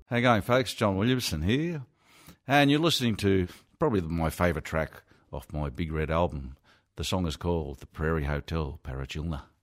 How you going, folks? John Williamson here, and you're listening to probably my favourite track off my Big Red album. The song is called The Prairie Hotel, Parachilna.